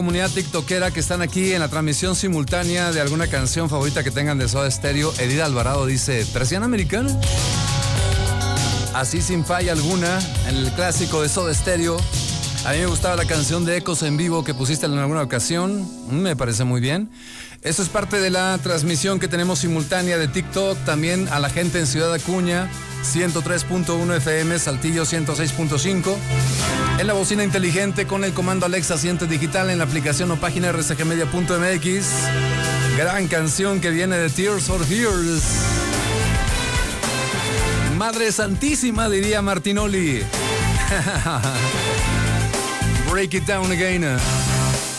Comunidad tiktokera que están aquí en la transmisión simultánea de alguna canción favorita que tengan de Soda Stereo. Edith Alvarado dice, ¿persiana americana? Así sin falla alguna, en el clásico de Soda Stereo. A mí me gustaba la canción de Ecos en Vivo que pusiste en alguna ocasión. Me parece muy bien. Eso es parte de la transmisión que tenemos simultánea de TikTok. También a la gente en Ciudad Acuña, 103.1 FM, Saltillo 106.5. En la bocina inteligente con el comando Alexa Asiente Digital, en la aplicación o página rsgmedia.mx. Gran canción que viene de Tears for Fears. Madre Santísima, diría Martinoli. Break it down again.